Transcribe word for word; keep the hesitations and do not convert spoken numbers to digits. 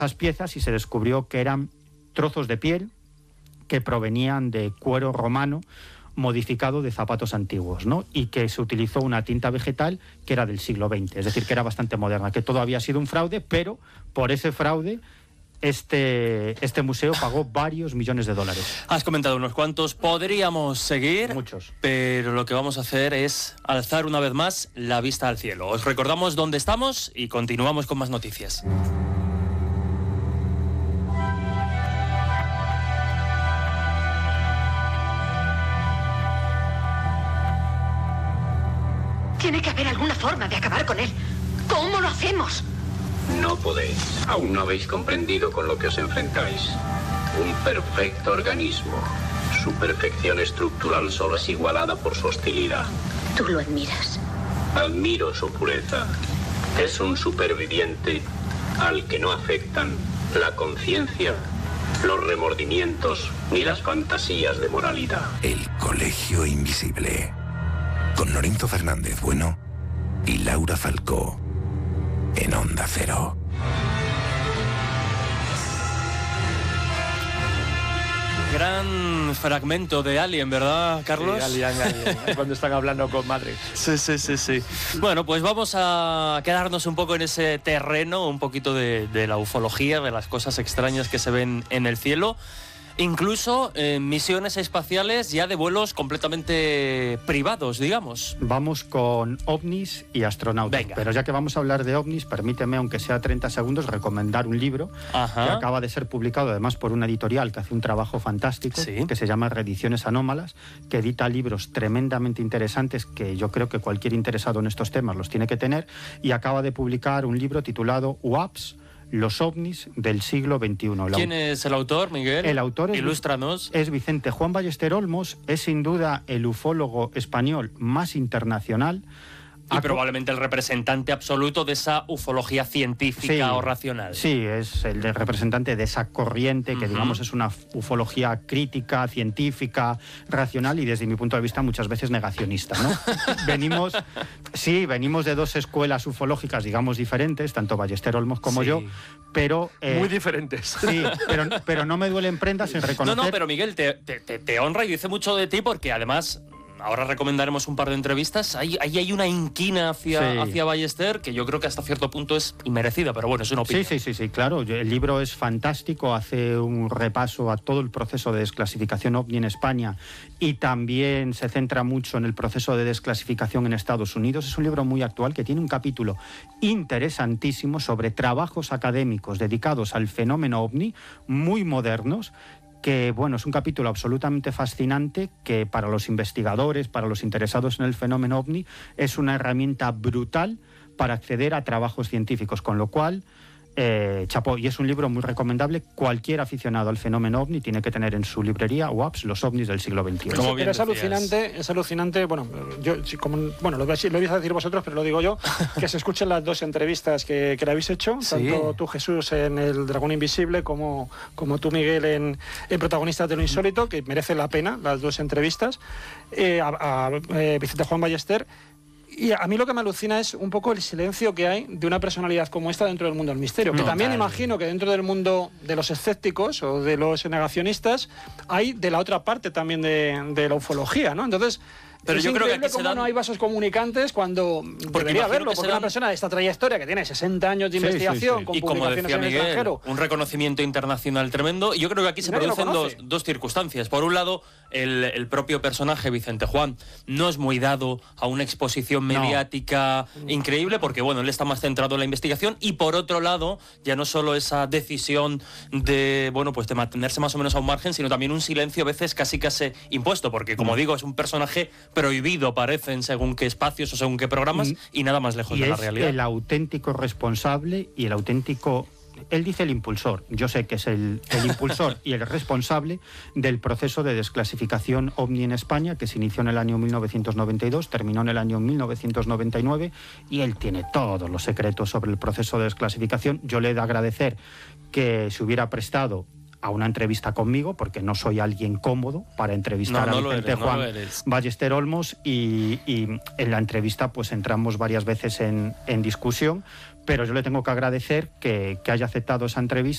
esas piezas y se descubrió que eran trozos de piel que provenían de cuero romano modificado de zapatos antiguos, ¿no? Y que se utilizó una tinta vegetal que era del siglo veinte, es decir, que era bastante moderna, que todo había sido un fraude, pero por ese fraude este, este museo pagó varios millones de dólares. Has comentado unos cuantos, podríamos seguir, muchos, pero lo que vamos a hacer es alzar una vez más la vista al cielo. Os recordamos dónde estamos y continuamos con más noticias. Tiene que haber alguna forma de acabar con él. ¿Cómo lo hacemos? No podéis. Aún no habéis comprendido con lo que os enfrentáis. Un perfecto organismo. Su perfección estructural solo es igualada por su hostilidad. Tú lo admiras. Admiro su pureza. Es un superviviente al que no afectan la conciencia, los remordimientos ni las fantasías de moralidad. El Colegio Invisible. Con Lorenzo Fernández Bueno y Laura Falcó en Onda Cero. Gran fragmento de Alien, ¿verdad, Carlos? Sí, Alien, Alien, cuando están hablando con Madrid. Sí, sí, sí, sí. Bueno, pues vamos a quedarnos un poco en ese terreno, un poquito de, de la ufología, de las cosas extrañas que se ven en el cielo. Incluso en eh, misiones espaciales ya de vuelos completamente privados, digamos. Vamos con ovnis y astronautas. Venga. Pero ya que vamos a hablar de ovnis, permíteme, aunque sea treinta segundos, recomendar un libro. Ajá. Que acaba de ser publicado, además, por una editorial que hace un trabajo fantástico, sí, que se llama Reediciones Anómalas, que edita libros tremendamente interesantes que yo creo que cualquier interesado en estos temas los tiene que tener, y acaba de publicar un libro titulado U A P S, los ovnis del siglo veintiuno. ¿Quién es el autor, Miguel? El autor es, Ilústranos. es Vicente Juan Ballester Olmos, es sin duda el ufólogo español más internacional. Y probablemente el representante absoluto de esa ufología científica sí, o racional. Sí, es el de representante de esa corriente que, uh-huh, digamos, es una ufología crítica, científica, racional y, desde mi punto de vista, muchas veces negacionista, ¿no? venimos, sí, venimos de dos escuelas ufológicas, digamos, diferentes, tanto Ballester Olmos como sí. yo, pero... Eh, Muy diferentes. Sí, pero, pero no me duelen prendas en reconocer... No, no, pero Miguel, te, te, te honra y dice mucho de ti porque, además... Ahora recomendaremos un par de entrevistas. Ahí, ahí hay una inquina hacia, sí. hacia Ballester que yo creo que hasta cierto punto es inmerecida, pero bueno, es una opinión. Sí, sí, sí, sí, claro. El libro es fantástico, hace un repaso a todo el proceso de desclasificación ovni en España y también se centra mucho en el proceso de desclasificación en Estados Unidos. Es un libro muy actual que tiene un capítulo interesantísimo sobre trabajos académicos dedicados al fenómeno ovni, muy modernos, que, bueno, es un capítulo absolutamente fascinante que para los investigadores, para los interesados en el fenómeno ovni, es una herramienta brutal para acceder a trabajos científicos, con lo cual, eh, chapó, y es un libro muy recomendable. Cualquier aficionado al fenómeno ovni tiene que tener en su librería U A P S, los ovnis del siglo veintiuno. Pero, pero es alucinante, es alucinante, bueno, yo, como, bueno lo, vais, lo vais a decir vosotros, pero lo digo yo, que se escuchen las dos entrevistas que, que le habéis hecho, sí. tanto tú, Jesús, en El Dragón Invisible, como, como tú, Miguel, en, en Protagonistas de lo Insólito, que merece la pena las dos entrevistas, eh, a, a, a Vicente Juan Ballester. Y a mí lo que me alucina es un poco el silencio que hay de una personalidad como esta dentro del mundo del misterio. Que no, también claro. imagino que dentro del mundo de los escépticos o de los negacionistas hay de la otra parte también de, de la ufología, ¿no? Entonces... Pero es yo creo que aquí se dan... no hay vasos comunicantes cuando porque debería haberlo, porque dan... una persona de esta trayectoria que tiene sesenta años de sí, investigación, sí, sí. con y publicaciones como decía en el Miguel, extranjero. Un reconocimiento internacional tremendo. Y yo creo que aquí se producen dos, dos circunstancias. Por un lado, el, el propio personaje, Vicente Juan, no es muy dado a una exposición mediática no. increíble, porque bueno, él está más centrado en la investigación. Y por otro lado, ya no solo esa decisión de, bueno, pues de mantenerse más o menos a un margen, sino también un silencio a veces casi casi impuesto, porque como digo, es un personaje prohibido para en según qué espacios o según qué programas y, y nada más lejos y de la es realidad. El auténtico responsable y el auténtico, él dice el impulsor, yo sé que es el, el impulsor y el responsable del proceso de desclasificación ovni en España, que se inició en el año mil novecientos noventa y dos, terminó en el año mil novecientos noventa y nueve, y él tiene todos los secretos sobre el proceso de desclasificación. Yo le he de agradecer que se hubiera prestado a una entrevista conmigo, porque no soy alguien cómodo para entrevistar no, no a Vicente eres, Juan no Ballester Olmos, y, y en la entrevista pues entramos varias veces en, en discusión, pero yo le tengo que agradecer que, que haya aceptado esa entrevista.